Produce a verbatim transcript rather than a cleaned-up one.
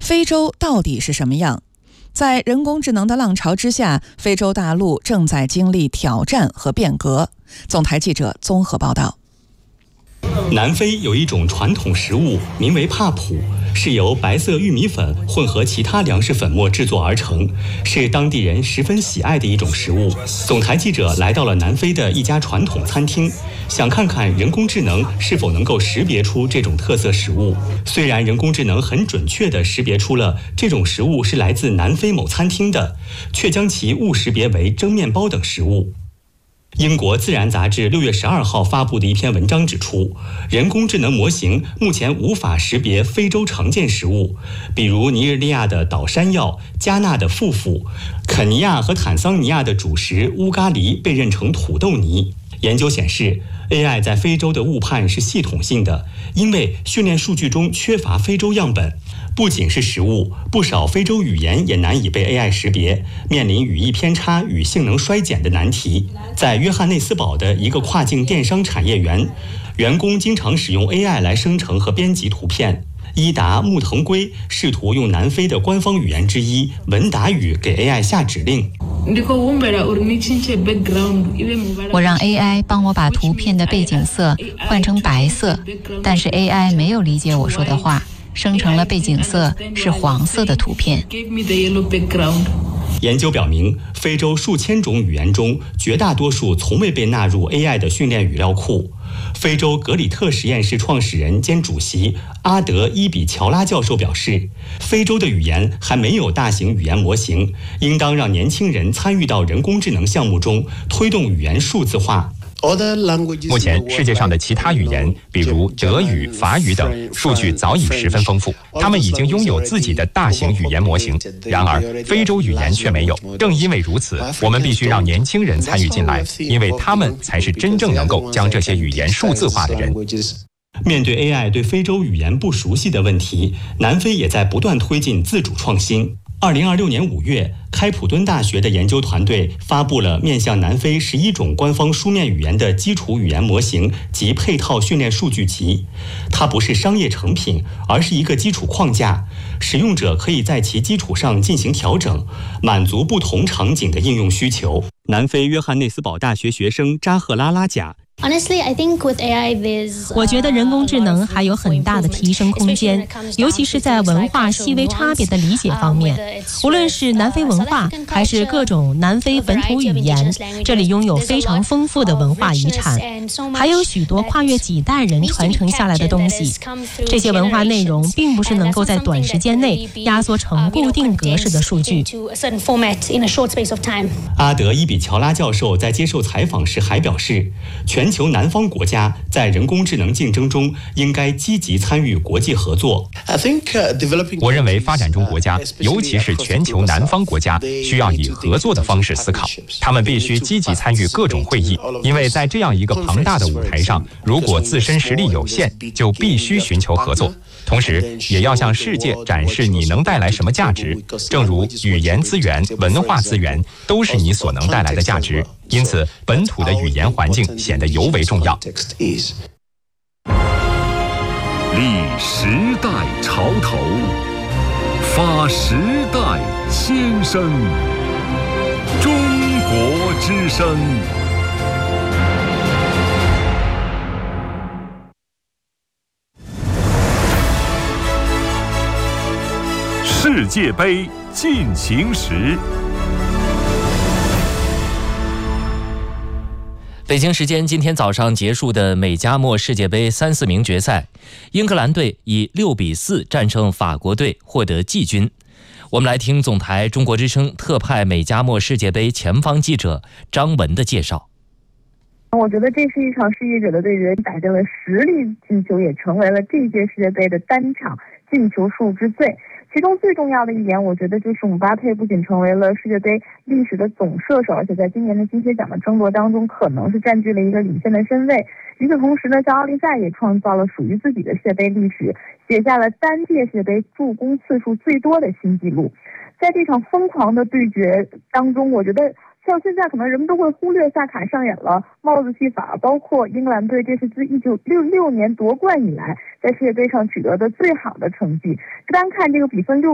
非洲到底是什么样？在人工智能的浪潮之下，非洲大陆正在经历挑战和变革。总台记者综合报道。 南非有一种传统食物，名为帕普，是由白色玉米粉混合其他粮食粉末制作而成，是当地人十分喜爱的一种食物。总台记者来到了南非的一家传统餐厅，想看看人工智能是否能够识别出这种特色食物。虽然人工智能很准确地识别出了这种食物是来自南非某餐厅的，却将其误识别为蒸面包等食物。英国《自然》杂志六月十二号发布的一篇文章指出，人工智能模型目前无法识别非洲常见食物，比如尼日利亚的岛山药、加纳的富富，肯尼亚和坦桑尼亚的主食乌咖喱被认成土豆泥。研究显示 A I 在非洲的误判是系统性的，因为训练数据中缺乏非洲样本。不仅是食物，不少非洲语言也难以被 A I 识别，面临语义偏差与性能衰减的难题。在约翰内斯堡的一个跨境电商产业园，员工经常使用 A I 来生成和编辑图片。伊达木腾龟试图用南非的官方语言之一文达语给 A I 下指令。 我让 A I 帮我把图片的背景色换成白色，但是 A I 没有理解我说的话，生成了背景色是黄色的图片。 研究表明，非洲数千种语言中，绝大多数从未被纳入 A I 的训练语料库。非洲格里特实验室创始人兼主席阿德伊比乔拉教授表示，非洲的语言还没有大型语言模型，应当让年轻人参与到人工智能项目中，推动语言数字化。 目前世界上的其他语言，比如德语、法语等，数据早已十分丰富，他们已经拥有自己的大型语言模型。然而非洲语言却没有，正因为如此，我们必须让年轻人参与进来，因为他们才是真正能够将这些语言数字化的人。 面对 A I 对非洲语言不熟悉的问题，南非也在不断推进自主创新。二零二六年五月，开普敦大学的研究团队发布了面向南非十一种官方书面语言的基础语言模型及配套训练数据集。它不是商业成品，而是一个基础框架，使用者可以在其基础上进行调整，满足不同场景的应用需求。南非约翰内斯堡大学学生扎赫拉拉贾。 我觉得人工智能还有很大的提升空间，尤其是在文化细微差别的理解方面。无论是南非文化，还是各种南非本土语言，这里拥有非常丰富的文化遗产，还有许多跨越几代人传承下来的东西。这些文化内容并不是能够在短时间内压缩成固定格式的数据。 阿德伊比乔拉教授在接受采访时还表示，全球南方国家在人工智能竞争中应该积极参与国际合作。 我认为发展中国家，尤其是全球南方国家，需要以合作的方式思考，他们必须积极参与各种会议，因为在这样一个庞大的舞台上，如果自身实力有限，就必须寻求合作。同时也要向世界展示你能带来什么价值，正如语言资源、文化资源都是你所能带来的价值，因此本土的语言环境显得尤为重要。 立时代潮头，发时代先声，中国之声。世界杯进行时。 北京时间今天早上结束的美加墨世界杯三四名决赛，英格兰队以六比四战胜法国队，获得季军。我们来听总台中国之声特派美加墨世界杯前方记者张文的介绍。 我觉得这是一场世界者的对决，打进了十粒进球，也成为了这届世界杯的单场进球数之最。其中最重要的一点，我觉得就是姆巴佩不仅成为了世界杯历史的总射手，而且在今年的金靴奖的争夺当中，可能是占据了一个领先的身位。与此同时呢，在奥利赛也创造了属于自己的世界杯历史，写下了单届世界杯助攻次数最多的新纪录。在这场疯狂的对决当中，我觉得像现在可能人们都会忽略萨卡上演了帽子戏法，包括英格兰队这是自一九六六年夺冠以来在世界杯上取得的最好的成绩。单看这个比分六